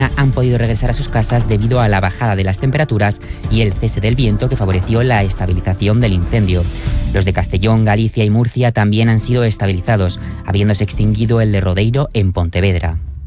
han podido regresar a sus casas debido a la bajada de las temperaturas y el cese del viento que favoreció la estabilización del incendio. Los de Castellón, Galicia y Murcia también han sido estabilizados, habiéndose extinguido el de Rodeiro en Pontevedra.